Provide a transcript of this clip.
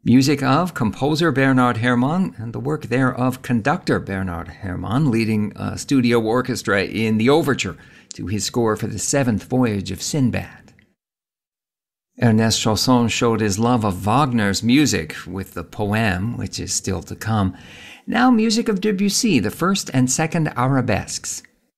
Music of composer Bernard Herrmann, and the work there of conductor Bernard Herrmann, leading a studio orchestra in the overture to his score for the seventh voyage of Sinbad. Ernest Chausson showed his love of Wagner's music with the Poème, which is still to come. Now music of Debussy, the first and second arabesques.